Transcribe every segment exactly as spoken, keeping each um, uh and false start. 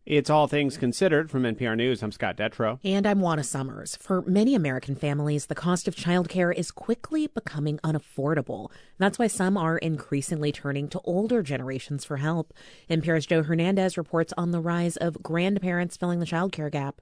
It's All Things Considered from N P R News. I'm Scott Detrow. And I'm Juana Summers. For many American families, the cost of childcare is quickly becoming unaffordable. That's why some are increasingly turning to older generations for help. N P R's Joe Hernandez reports on the rise of grandparents filling the childcare gap.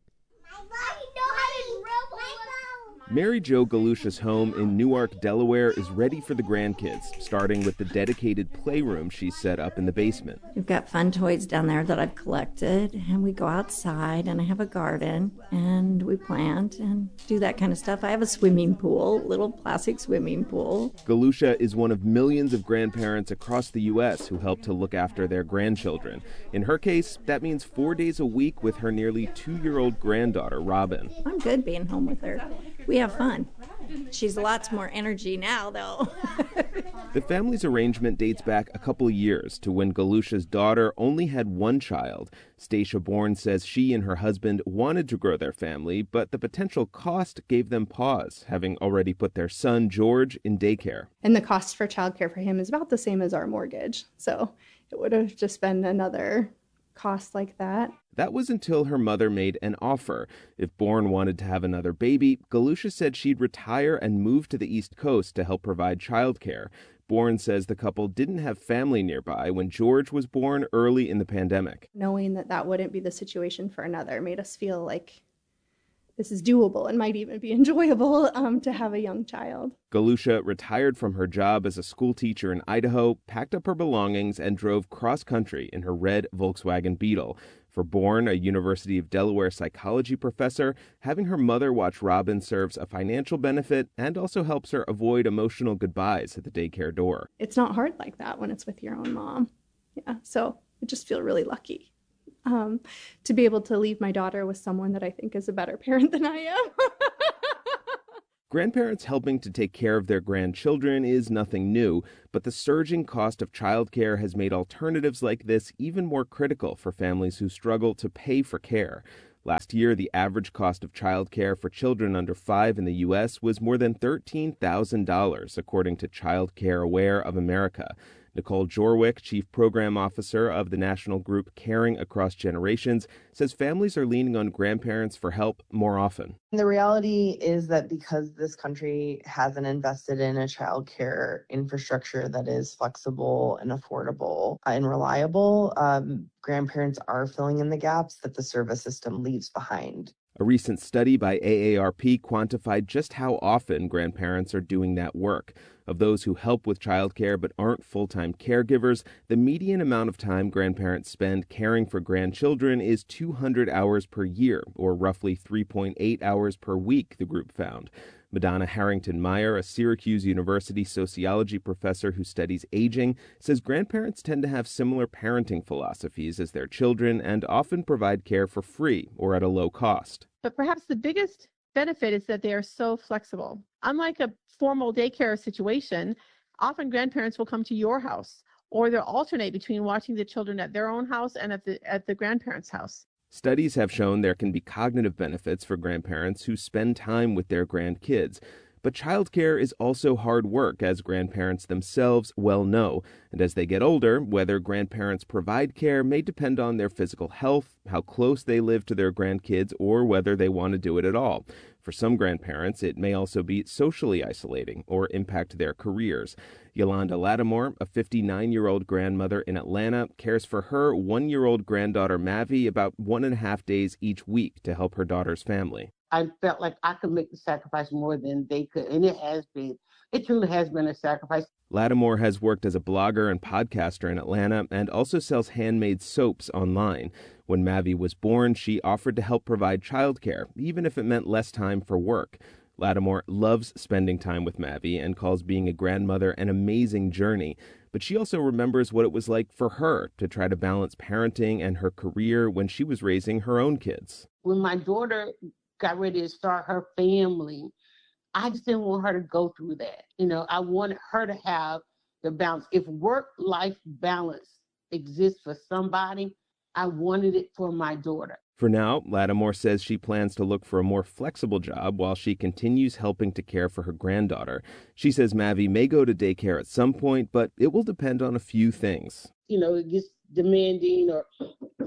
Mary Jo Galusha's home in Newark, Delaware is ready for the grandkids, starting with the dedicated playroom she set up in the basement. We've got fun toys down there that I've collected, and we go outside, and I have a garden, and we plant and do that kind of stuff. I have a swimming pool, little plastic swimming pool. Galusha is one of millions of grandparents across the U S who help to look after their grandchildren. In her case, that means four days a week with her nearly two-year-old granddaughter, Robin. I'm good being home with her. We have fun. She's lots more energy now, though. The family's arrangement dates back a couple years to when Galusha's daughter only had one child. Stacia Bourne says she and her husband wanted to grow their family, but the potential cost gave them pause, having already put their son, George, in daycare. And the cost for childcare for him is about the same as our mortgage. So it would have just been another cost like that. That was until her mother made an offer. If Bourne wanted to have another baby, Galusha said she'd retire and move to the East Coast to help provide childcare. Bourne says the couple didn't have family nearby when George was born early in the pandemic. Knowing that that wouldn't be the situation for another made us feel like this is doable and might even be enjoyable um, to have a young child. Galusha retired from her job as a school teacher in Idaho, packed up her belongings, and drove cross-country in her red Volkswagen Beetle. For Bourne, a University of Delaware psychology professor, having her mother watch Robin serves a financial benefit and also helps her avoid emotional goodbyes at the daycare door. It's not hard like that when it's with your own mom. Yeah, so I just feel really lucky um, to be able to leave my daughter with someone that I think is a better parent than I am. Grandparents helping to take care of their grandchildren is nothing new, but the surging cost of childcare has made alternatives like this even more critical for families who struggle to pay for care. Last year, the average cost of childcare for children under five in the U S was more than thirteen thousand dollars, according to Child Care Aware of America. Nicole Jorwick, Chief Program Officer of the national group Caring Across Generations, says families are leaning on grandparents for help more often. The reality is that because this country hasn't invested in a child care infrastructure that is flexible and affordable and reliable, um, grandparents are filling in the gaps that the service system leaves behind. A recent study by A A R P quantified just how often grandparents are doing that work. Of those who help with childcare but aren't full-time caregivers, the median amount of time grandparents spend caring for grandchildren is two hundred hours per year, or roughly three point eight hours per week, the group found. Madonna Harrington-Meyer, a Syracuse University sociology professor who studies aging, says grandparents tend to have similar parenting philosophies as their children and often provide care for free or at a low cost. But perhaps the biggest benefit is that they are so flexible. Unlike a formal daycare situation, often grandparents will come to your house, or they'll alternate between watching the children at their own house and at the at the grandparents' house. Studies have shown there can be cognitive benefits for grandparents who spend time with their grandkids. But childcare is also hard work, as grandparents themselves well know. And as they get older, whether grandparents provide care may depend on their physical health, how close they live to their grandkids, or whether they want to do it at all. For some grandparents, it may also be socially isolating or impact their careers. Yolanda Lattimore, a fifty-nine-year-old grandmother in Atlanta, cares for her one-year-old granddaughter Mavi about one and a half days each week to help her daughter's family. I felt like I could make the sacrifice more than they could, and it has been. It truly has been a sacrifice. Lattimore has worked as a blogger and podcaster in Atlanta and also sells handmade soaps online. When Mavi was born, she offered to help provide childcare, even if it meant less time for work. Lattimore loves spending time with Mavi and calls being a grandmother an amazing journey. But she also remembers what it was like for her to try to balance parenting and her career when she was raising her own kids. When my daughter got ready to start her family, I just didn't want her to go through that. You know, I wanted her to have the balance. If work-life balance exists for somebody, I wanted it for my daughter. For now, Lattimore says she plans to look for a more flexible job while she continues helping to care for her granddaughter. She says Mavi may go to daycare at some point, but it will depend on a few things. You know, it gets demanding or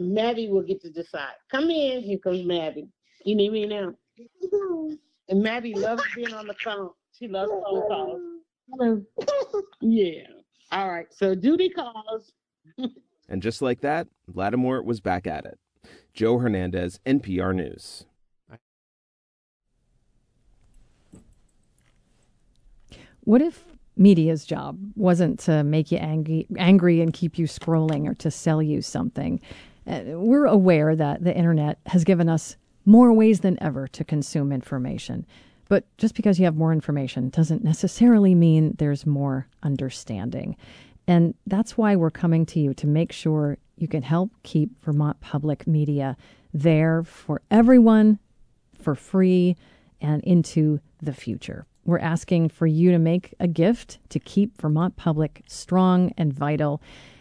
Maddie will get to decide. Come in. Here comes Maddie. You need me now? And Maddie loves being on the phone. She loves phone calls. Hello. Yeah. All right. So duty calls. And just like that, Lattimore was back at it. Joe Hernandez, N P R News. What if media's job wasn't to make you angry, angry and keep you scrolling or to sell you something? Uh, we're aware that the internet has given us more ways than ever to consume information. But just because you have more information doesn't necessarily mean there's more understanding. And that's why we're coming to you to make sure you can help keep Vermont Public Media there for everyone, for free, and into the future. We're asking for you to make a gift to keep Vermont Public strong and vital.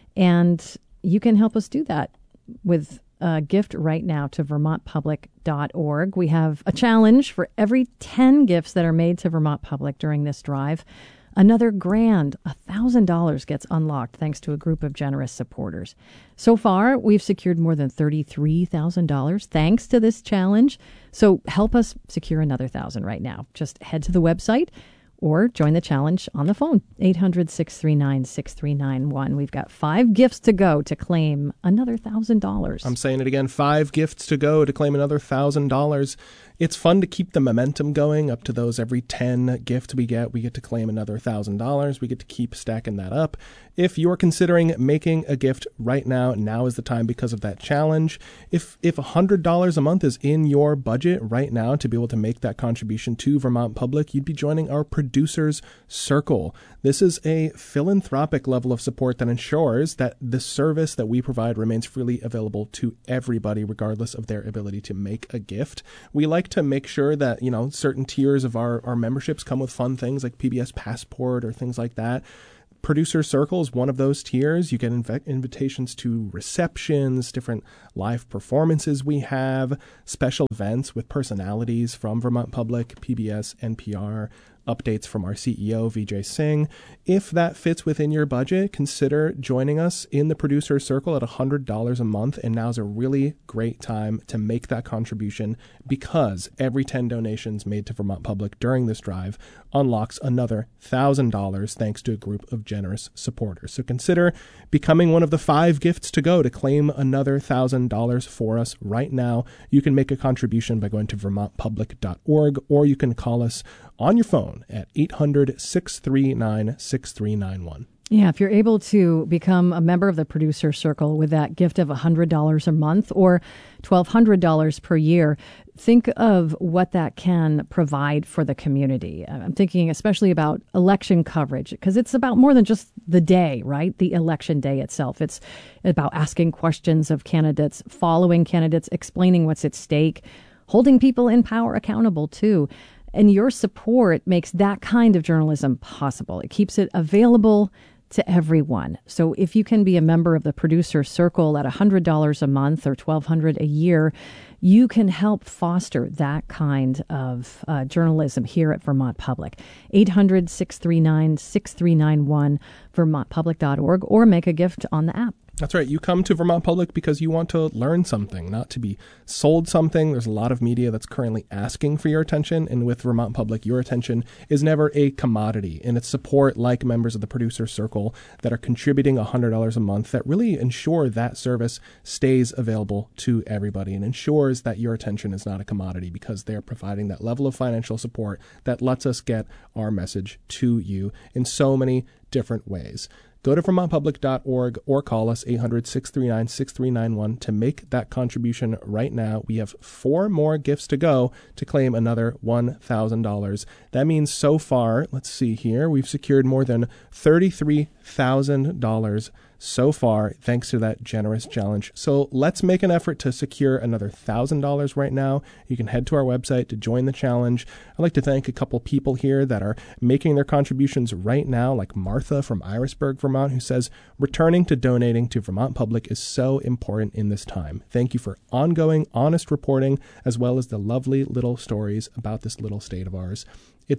And you can help us do that with a gift right now to vermont public dot org. We have a challenge for every ten gifts that are made to Vermont Public during this drive. Another grand, one thousand dollars gets unlocked thanks to a group of generous supporters. So far, we've secured more than thirty-three thousand dollars thanks to this challenge. So help us secure another one thousand dollars right now. Just head to the website or join the challenge on the phone, eight hundred, six three nine, six three nine one. We've got five gifts to go to claim another one thousand dollars. I'm saying it again, five gifts to go to claim another one thousand dollars. It's fun to keep the momentum going up to those every ten gifts we get. We get to claim another one thousand dollars. We get to keep stacking that up. If you're considering making a gift right now, now is the time because of that challenge. If if one hundred dollars a month is in your budget right now to be able to make that contribution to Vermont Public, you'd be joining our Producers Circle. This is a philanthropic level of support that ensures that the service that we provide remains freely available to everybody, regardless of their ability to make a gift. We like to make sure that, you know, certain tiers of our, our memberships come with fun things like P B S Passport or things like that. Producer Circle is one of those tiers. You get inv- invitations to receptions, different live performances we have, special events with personalities from Vermont Public, P B S, N P R, updates from our C E O, Vijay Singh. If that fits within your budget, consider joining us in the Producer Circle at one hundred dollars a month. And now's a really great time to make that contribution because every ten donations made to Vermont Public during this drive unlocks another one thousand dollars thanks to a group of generous supporters. So consider becoming one of the five gifts to go to claim another one thousand dollars for us right now. You can make a contribution by going to vermont public dot org or you can call us on your phone at eight hundred, six three nine, six three nine one. Yeah, if you're able to become a member of the Producer Circle with that gift of one hundred dollars a month or twelve hundred dollars per year, think of what that can provide for the community. I'm thinking especially about election coverage because it's about more than just the day, right? The election day itself. It's about asking questions of candidates, following candidates, explaining what's at stake, holding people in power accountable too. And your support makes that kind of journalism possible. It keeps it available to everyone. So if you can be a member of the Producer Circle at one hundred dollars a month or twelve hundred dollars a year, you can help foster that kind of uh, journalism here at Vermont Public. eight hundred, six three nine, six three nine one, vermont public dot org, or make a gift on the app. That's right. You come to Vermont Public because you want to learn something, not to be sold something. There's a lot of media that's currently asking for your attention. And with Vermont Public, your attention is never a commodity. And it's support like members of the Producer Circle that are contributing one hundred dollars a month that really ensure that service stays available to everybody and ensures that your attention is not a commodity because they're providing that level of financial support that lets us get our message to you in so many different ways. Go to vermont public dot org or call us eight hundred, six three nine, six three nine one to make that contribution right now. We have four more gifts to go to claim another one thousand dollars. That means so far, let's see here, we've secured more than thirty-three thousand dollars so far thanks to that generous challenge. So let's make an effort to secure another one thousand dollars right now. You can head to our website to join the challenge. I'd like to thank a couple people here that are making their contributions right now, like Martha from Irisburg, Vermont, who says, returning to donating to Vermont Public is so important in this time. Thank you for ongoing, honest reporting, as well as the lovely little stories about this little state of ours. It's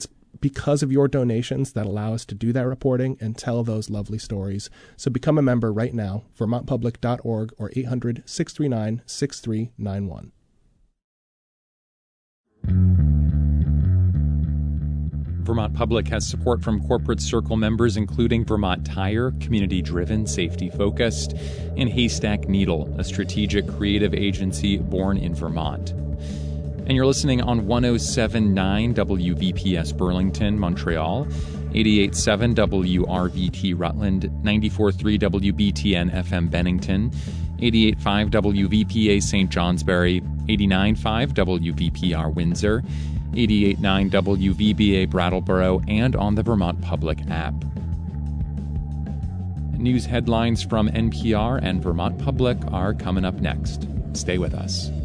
because of your donations that allow us to do that reporting and tell those lovely stories. So become a member right now, vermont public dot org or eight hundred, six three nine, six three nine one. Vermont Public has support from corporate circle members including Vermont Tire, community-driven, safety-focused, and Haystack Needle, a strategic creative agency born in Vermont. And you're listening on one oh seven point nine W V P S Burlington, Montreal, eighty-eight point seven W R V T Rutland, ninety-four point three W B T N F M Bennington, eighty-eight point five W V P A Saint Johnsbury, eighty-nine point five W V P R Windsor, eighty-eight point nine W V B A Brattleboro, and on the Vermont Public app. News headlines from N P R and Vermont Public are coming up next. Stay with us.